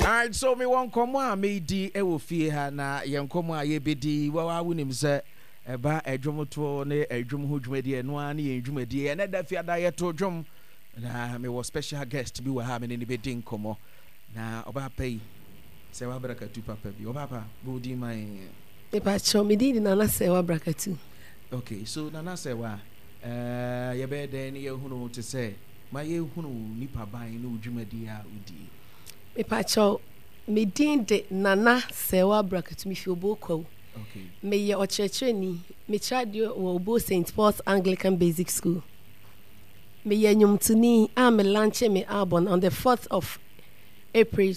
Alright, so me won komo a me di e wo fie ha na yen komo a ye bedi wa wonim se eba adwom to ne adwom ho dwumadi no a ne yen dwumadi e na da fia da ye to dwom na me was special guest bi wa ha me ne bedi nkomo na oba pay se wa brakatu papa bi oba pa bodi mai me pa cho me di na se wa brakatu. Okay, so na se wa ye be den ye hunu to say ma ye hunu nipa ban no dwumadi a udi me pa cho me din de nana se wa brakatu mi fi obokwa. Okay. Me ye ochecheni me chadio wo Obo St. Paul's Anglican Basic School. Me ye nyumtuni am launch me album on the 4th of April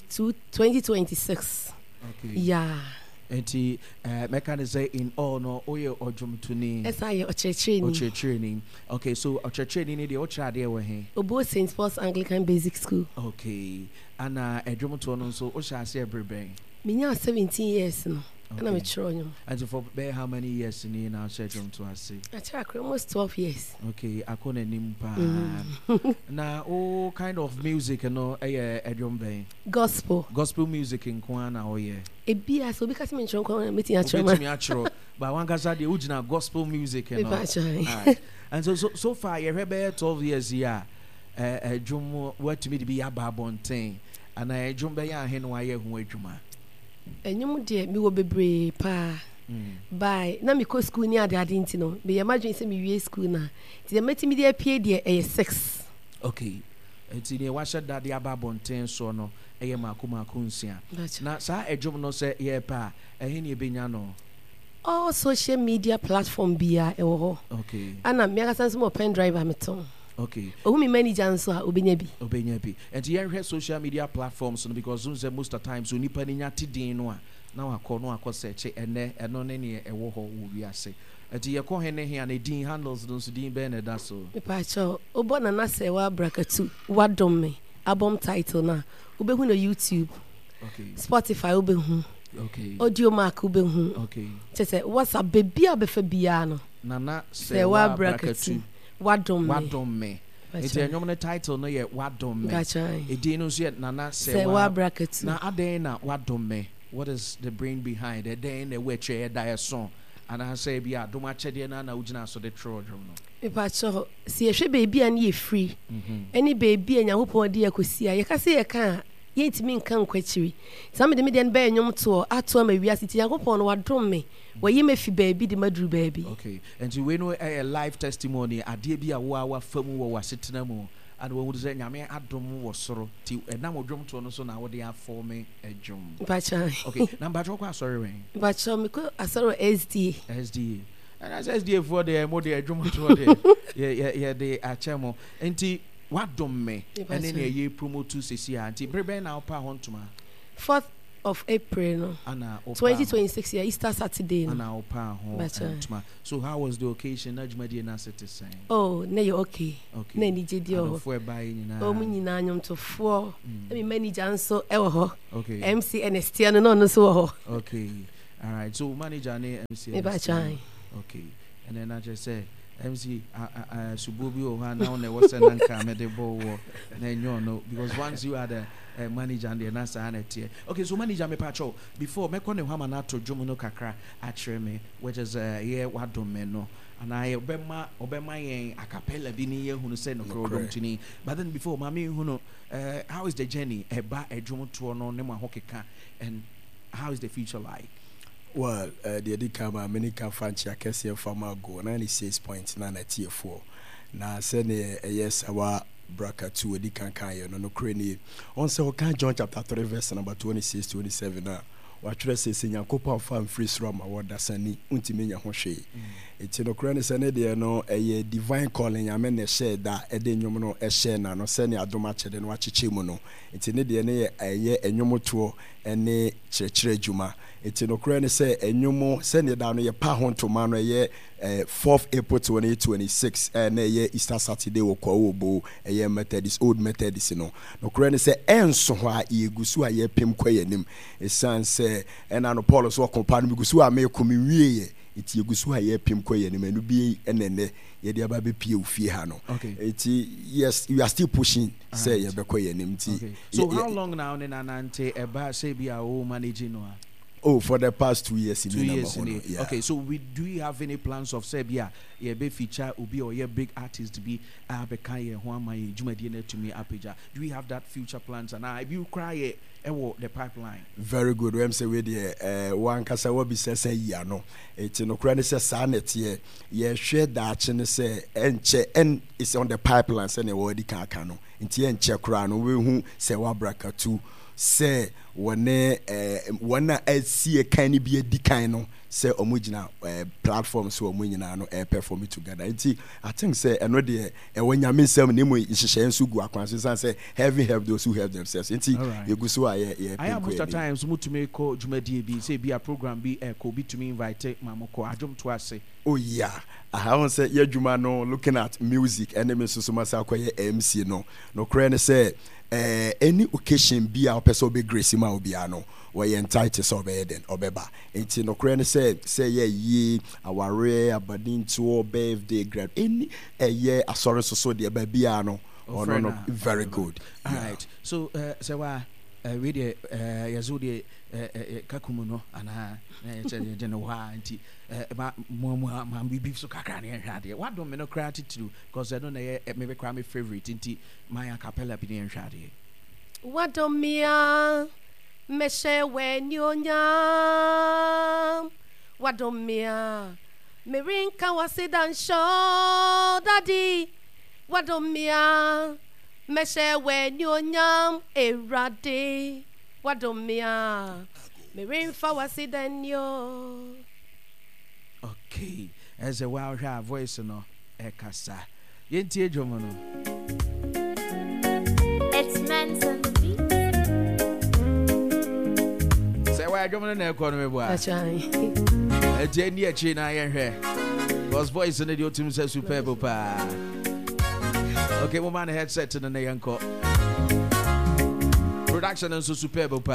2026. Okay. Yeah. Enti mechanism in all no oye odwumtuni. Esa ye ochecheni. Ochecheni. Okay, so ochecheni ni de ochade we he. Obo St. Paul's Anglican Basic School. Okay. Ana edwumto no so o sha se ebreben. Me nya 17 years no. And I'm a chronyo. And for how many years in our schedule to us? I check almost 12 years. Okay, I couldn't nimpa. Now, all kind of music, you know, a drum band. Gospel music in Kwana, oh yeah. A beer, so because I'm in meeting at your but one guy's the original gospel music, and and so far, you have 12 years here. A drum, what to me to be a babontain, and I drum by a hen wire who wait juma. Enyum de mi wo bebre pa by na mi ko school ni ade nti no me imagine say mi wie school na ti dem meti mi de apie de 6. Okay, enti ne wa shada de ababonten so no eye makomako nsia na sa edwom no say ye pa ehe ne benya no all social media platform bia e wo ho. Okay, ana me aka sense mo pen driver meton. Okay. Oh, me manager and so obenya bi. And you hear social media platforms because most of the times so nipa ni nyati din no a na wakọ search ene eno ne ne ewo ho wo wiase. And you call hene here and din handles don't din be na da so. Me pa cho obo na na se wa brakatu wadom me album title na obehu no YouTube. Okay. Spotify obehu. Okay. Audio Mark obehu. Okay. Say WhatsApp baby abefa bia no. Nana se wa brakatu Wadom me. It's a normal title no yet wadom me. Gotcha. It no yet nana se wa bracket. Na adena wadom me. What is the brain behind it? Then the way che die song. And I say be a doma chede na ujina so the tro drum no. Me pa cho see ehwe baby an ye free. Any baby anya hopon de akosia. Ye ka say ye kan ye ntimi nkan kwachiri. Some de me den be enyom to ato ma wiase ti yakopon no wadom me. Where you may fi baby the madru baby. Okay. And you know a live testimony ade bia wa famu wa setena mu and we would say nyame adom wo soro ti na modwom to no so na wo de afom adwom. Bacha. Okay. Number 2 sorry when. Bacha me ko asoro SDA. And as SDA for the mo de adwom to de. Yeah de achemo. Enti wadom me. And then ye promote to sesi anti brebe na opa hontuma. 4th of April no. 2026 year Easter Saturday no. Ana opa ho. So how was the occasion na jumadi na set saying? Oh, na you okay. Okay. Na ni jedi o. Fo eba nyina. O mu nyina nyom to fo. Me manager nso e wo ho. Okay. MC NST no so ho. Okay. All right. So manager na MC. Eba chan. Okay. And then I just say MC Sububi o ha na o was na nka me de bo wo na enyo no because once you are the manager and the nasa anetie. Okay, so manager me pacho before me kone hama na to dwom no kakra akere me which is here wadom me no and I obema yen acapella bi ni ye hunu say no krodom tini but then before mami hunu how is the journey eba edwom to no ne ma hokeka and how is the future like? Well, the edikama many can fancy a kesi farmer go 96.9 at tier 4 na sene yes our braka 2 edikan no crane on say John chapter 3 verse number 26 27 na watwere say Nyankopon fan free srom award sani untimi nya ho hwe eti no crane sene de no divine calling amen na share da edenwom no share na no sene adoma chede no acheche mu no eti ne de ne enwomoto ene kyerkyere djuma eti no crane say enwomo sene da no ye pa ho ntoma no 4th April 2026 and Easter Saturday wo kwa obo Methodist old Methodist no crane say enso ho a yegusu a ye pem kwa yanim esan say ena no Paul so kompa no gusu a me komi wie iti egusu ha ye pim ko ye ne manu bi enene ye de aba be pie ofie ha no iti yes you are still pushing say ye be ko ye ne mti. So how long now ne nanante eba say be our managing no? Oh, for the past 2 years. 2 years in it. Yeah. Okay, so do you have any plans of say yeah be feature ubi or yeah big artist be abekaye hwama ye jumadi na to me apeja? Do we have that future plans and if you cry the pipeline? Very good. When say we the one kasa wo bi say ya no. Eti no kra ne say sa net ye share that chine say enche en is on the pipeline say ne wo di kan aka no. Nti enche kra no we hu say wa braka tu say wana see a kind be a decline no say omugina platform so omunyina no perform together. I think say I know the when you mean some name is gu akwanso say heaven help those who help themselves. You go so I am most of times to make call jumadi be say be a program be ko be to me invite mamoko adom to us. Oh yeah, I haven't said yeah juma no looking at music enemy so masa kwa MC no crane say any occasion be our person be grace ma obi ano we entitled so be den obeba enti no crane say ye our rare abadin to birthday grad any year asori so de ba bia no no very good. All right, so say wa we the yazo de kakumu no ana je no ha nti ma bibi so kakra ne hwade what do me no create to because I don't know maybe cry my favorite nti my acapella bi ne hwade what do me me she when nyonya what do me rinka wasidan show daddy what do me she when nyonya erade what do me rinfa wasidan yo. Okay, as a wild voice no ekasa yentie dwomo no it's meant on the beat say why dwomo na economy boy that's right ejeni echi na yenhwe because voice no the ultimate say superb pa. Okay, mo man headset no na yanko production and so superb pa.